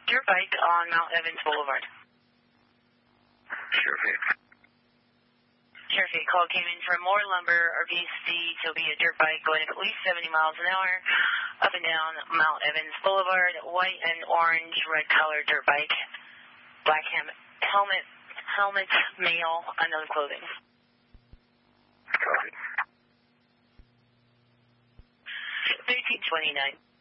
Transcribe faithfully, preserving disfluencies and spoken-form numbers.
dirt bike on Mount Evans Boulevard. Sheriff eight. Sheriff eight call came in from Moore Lumber, R V C, to be a dirt bike going at least seventy miles an hour up and down Mount Evans Boulevard, white and orange, red colored dirt bike, black hem helmet, helmet, male, unknown clothing. Copy. thirteen twenty-nine.